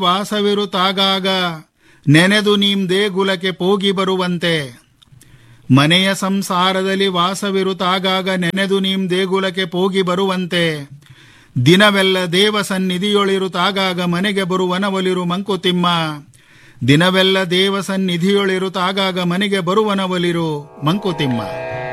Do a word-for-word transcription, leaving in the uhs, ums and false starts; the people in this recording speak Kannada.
ವಾಸವಿರುತ್ತಾಗಾಗ ನೆನೆದು ನೀಂ ದೇಗುಲಕ್ಕೆ ಪೋಗಿ ಬರುವಂತೆ. ಮನೆಯ ಸಂಸಾರದಲ್ಲಿ ವಾಸವಿರುತ್ತಾಗಾಗ ನೆನೆದು ನೀಂ ದೇಗುಲಕ್ಕೆ ಪೋಗಿ ಬರುವಂತೆ. ದಿನವೆಲ್ಲ ದೇವ ಸನ್ನಿಧಿಯೊಳಿರುತ್ತಾಗಾಗ ಮನೆಗೆ ಬರುವನವಲಿರು ಮಂಕುತಿಮ್ಮ. ದಿನವೆಲ್ಲ ದೇವ ಸನ್ನಿಧಿಯೊಳಿರುತ್ತಾಗಾಗ ಮನೆಗೆ ಬರುವನವಲಿರು ಮಂಕುತಿಮ್ಮ.